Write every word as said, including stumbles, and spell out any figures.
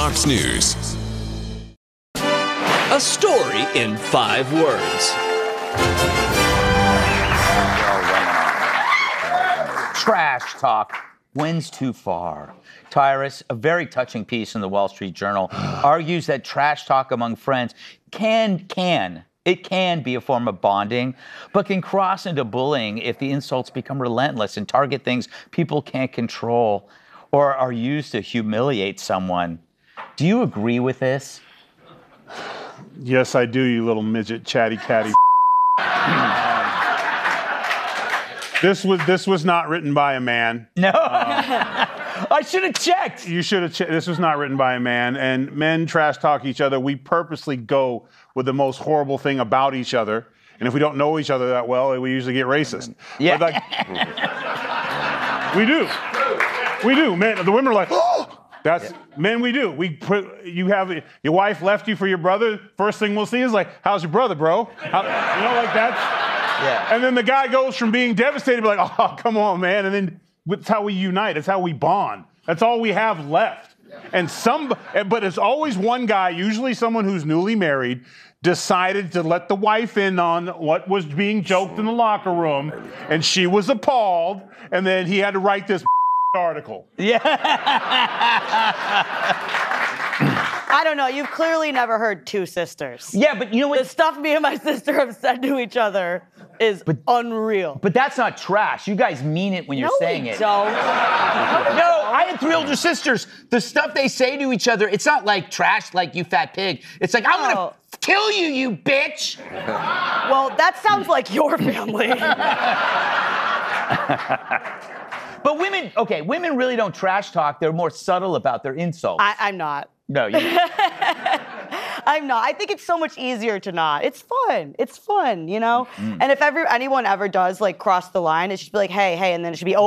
Fox News. A story in five words. Trash talk wins too far. Tyrus, a very touching piece in the Wall Street Journal, argues that trash talk among friends can, can, it can be a form of bonding, but can cross into bullying if the insults become relentless and target things people can't control or are used to humiliate someone. Do you agree with this? Yes, I do, you little midget chatty catty. This was this was not written by a man. No. Uh, I should have checked. You should have checked. This was not written by a man. And men trash talk each other. We purposely go with the most horrible thing about each other. And if we don't know each other that well, we usually get racist. Yeah. Like, we do. We do. Men, the women are like, oh, that's yeah. Men. We do. We put. You have your wife left you for your brother. First thing we'll see is like, how's your brother, bro? How, you know, like that's. Yeah. And then the guy goes from being devastated to like, oh, come on, man. And then that's how we unite. That's how we bond. That's all we have left. And some, but it's always one guy, usually someone who's newly married, decided to let the wife in on what was being joked in the locker room. And she was appalled. And then he had to write this article. Yeah. I don't know. You've clearly never heard two sisters. Yeah, but you know what? The stuff me and my sister have said to each other is but, unreal. But that's not trash. You guys mean it when you're no, saying we it. Don't. No, I had three older sisters. The stuff they say to each other, it's not like trash, like you fat pig. It's like, I'm gonna kill you, you bitch. Well, that sounds like your family. But women, okay, women really don't trash talk. They're more subtle about their insults. I, I'm not. No, you. I'm not. I think it's so much easier to not. It's fun. It's fun, you know? Mm. And if ever anyone ever does, like, cross the line, it should be like, hey, hey, and then it should be, oh,